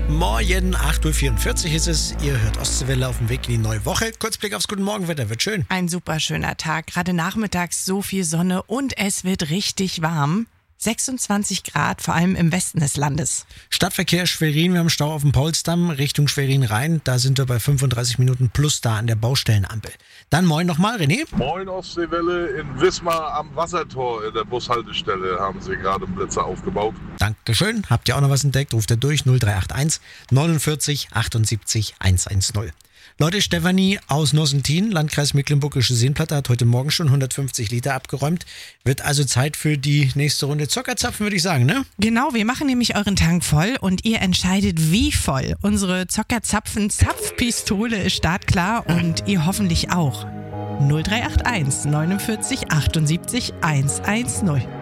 Morgen, 8.44 Uhr ist es. Ihr hört Ostseewelle auf dem Weg in die neue Woche. Kurzblick aufs Guten Morgenwetter, wird schön. Ein super schöner Tag. Gerade nachmittags so viel Sonne und es wird richtig warm. 26 Grad, vor allem im Westen des Landes. Stadtverkehr Schwerin, wir haben Stau auf dem Paulsdamm Richtung Schwerin rein. Da sind wir bei 35 Minuten plus da an der Baustellenampel. Dann moin nochmal, René. Moin Ostseewelle, in Wismar am Wassertor in der Bushaltestelle haben sie gerade einen Blitzer aufgebaut. Dankeschön. Habt ihr auch noch was entdeckt? Ruft ihr durch 0381 49 78 110. Leute, Stefanie aus Nossentin, Landkreis Mecklenburgische Seenplatte, hat heute Morgen schon 150 Liter abgeräumt. Wird also Zeit für die nächste Runde Zockerzapfen, würde ich sagen, ne? Genau, wir machen nämlich euren Tank voll und ihr entscheidet, wie voll. Unsere Zockerzapfen-Zapfpistole ist startklar und ihr hoffentlich auch. 0381 49 78 110.